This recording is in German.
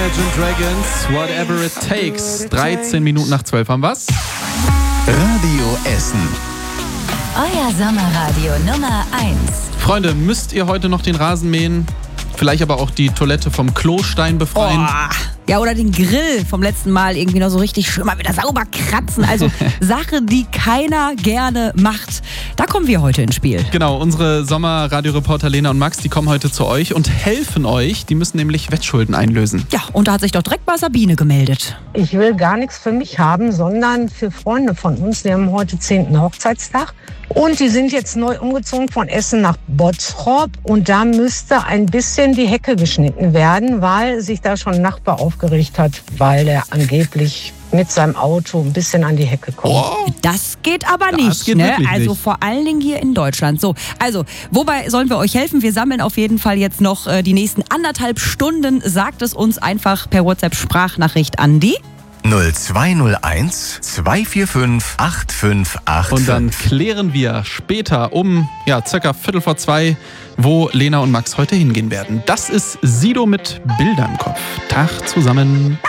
Imagine Dragons, Whatever It Takes. 13 Minuten nach 12 haben wir's. Radio Essen. Euer Sommerradio Nummer 1. Freunde, müsst ihr heute noch den Rasen mähen? Vielleicht aber auch die Toilette vom Klostein befreien? Ja, oder den Grill vom letzten Mal irgendwie noch so richtig schön mal wieder sauber kratzen. Also Sache, die keiner gerne macht. Da kommen wir heute ins Spiel. Genau, unsere Sommerradioreporter Lena und Max, die kommen heute zu euch und helfen euch. Die müssen nämlich Wettschulden einlösen. Ja, und da hat sich doch direkt mal Sabine gemeldet. Ich will gar nichts für mich haben, sondern für Freunde von uns. Wir haben heute 10. Hochzeitstag. Und die sind jetzt neu umgezogen von Essen nach Bottrop. Und da müsste ein bisschen die Hecke geschnitten werden, weil sich da schon ein Nachbar aufgeregt hat, weil der angeblich mit seinem Auto ein bisschen an die Hecke kommt. Oh. Das geht aber Das nicht, geht ne? wirklich Also nicht. vor allen Dingen hier in Deutschland. So, also, wobei sollen wir euch helfen? Wir sammeln auf jeden Fall jetzt noch die nächsten 1,5 Stunden. Sagt es uns einfach per WhatsApp-Sprachnachricht an die 0201 245 8585. Und dann klären wir später um circa 1:15, wo Lena und Max heute hingehen werden. Das ist Sido mit Bilder im Kopf. Tag zusammen.